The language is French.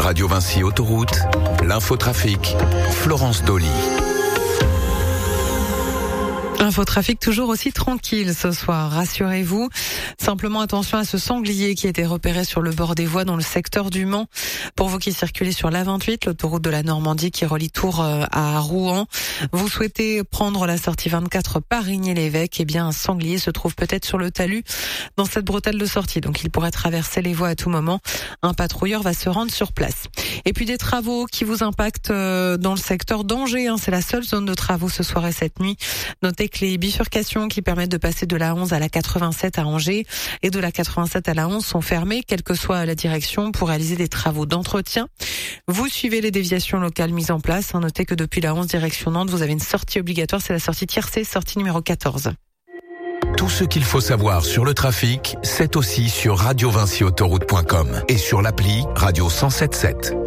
Radio Vinci Autoroute, l'infotrafic, Florence Dolly. Infotrafic toujours aussi tranquille ce soir, rassurez-vous. Simplement attention à ce sanglier qui a été repéré sur le bord des voies dans le secteur du Mans. Pour vous qui circulez sur l'A28, l'autoroute de la Normandie qui relie Tours à Rouen, vous souhaitez prendre la sortie 24 par Rigny-l'Évêque, eh bien un sanglier se trouve peut-être sur le talus dans cette bretelle de sortie. Donc il pourrait traverser les voies à tout moment. Un patrouilleur va se rendre sur place. Et puis des travaux qui vous impactent dans le secteur d'Angers. C'est la seule zone de travaux ce soir et cette nuit. Notez que les bifurcations qui permettent de passer de la 11 à la 87 à Angers et de la 87 à la 11 sont fermées, quelle que soit la direction, pour réaliser des travaux d'entretien. Vous suivez les déviations locales mises en place. Notez que depuis la 11 direction Nantes, vous avez une sortie obligatoire, c'est la sortie tiercé, sortie numéro 14. Tout ce qu'il faut savoir sur le trafic, c'est aussi sur radiovinciautoroute.com et sur l'appli Radio 107.7.